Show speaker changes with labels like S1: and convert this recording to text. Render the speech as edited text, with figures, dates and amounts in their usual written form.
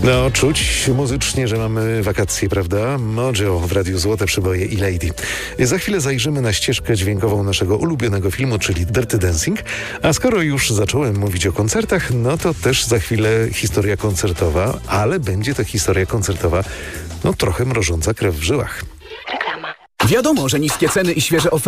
S1: No, czuć muzycznie, że mamy wakacje, prawda? Mojo w Radiu Złote Przyboje i Lady. Za chwilę zajrzymy na ścieżkę dźwiękową naszego ulubionego filmu, czyli Dirty Dancing. A skoro już zacząłem mówić o koncertach, no to też za chwilę historia koncertowa, ale będzie to historia koncertowa, no trochę mrożąca krew w żyłach.
S2: Wiadomo, że niskie ceny i świeże oferty